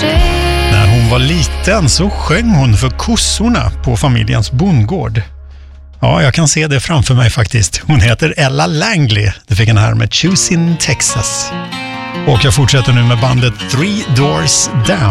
När hon var liten så sjöng hon för kossorna på familjens bondgård. Ja, jag kan se det framför mig faktiskt. Hon heter Ella Langley. Det fick en här med Choosing Texas. Och jag fortsätter nu med bandet Three Doors Down.